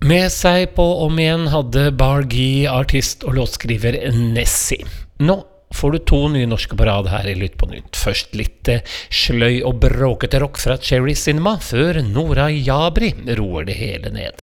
Med seg på om igjen hadde Bargy, artist og låtskriver Nessie. Nå får du to nye norske på rad her i Lytt på nytt. Først litt sløy og bråkete rock fra Cherry Cinema, før Nora Jabri roer det hele ned.